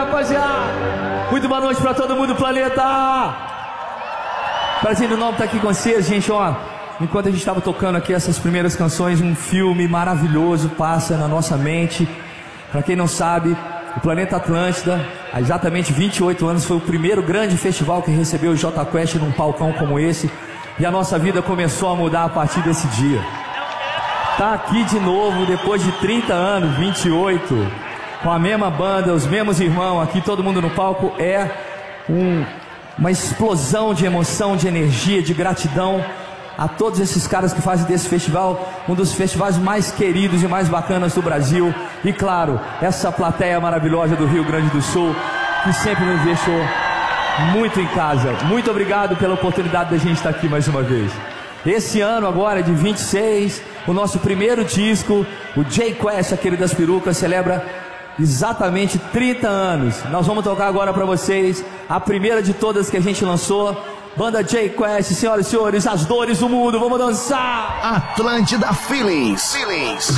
rapaziada. Muito boa noite pra todo mundo do planeta. Prazer enorme estar aqui com vocês, gente. Ó, enquanto a gente estava tocando aqui essas primeiras canções, um filme maravilhoso passa na nossa mente. Pra quem não sabe, o Planeta Atlântida, há exatamente 28 anos, foi o primeiro grande festival que recebeu o Jota Quest num palcão como esse. E a nossa vida começou a mudar a partir desse dia. Tá aqui de novo, depois de 30 anos, 28, com a mesma banda, os mesmos irmãos aqui, todo mundo no palco, é uma explosão de emoção, de energia, de gratidão a todos esses caras que fazem desse festival um dos festivais mais queridos e mais bacanas do Brasil. E claro, essa plateia maravilhosa do Rio Grande do Sul, que sempre nos deixou muito em casa. Muito obrigado pela oportunidade da gente estar aqui mais uma vez. Esse ano agora, de 26, o nosso primeiro disco, o J Quest, aquele das perucas, celebra exatamente 30 anos. Nós vamos tocar agora pra vocês a primeira de todas que a gente lançou. Banda J Quest, senhoras e senhores, as dores do mundo, vamos dançar! Atlântida Feelings.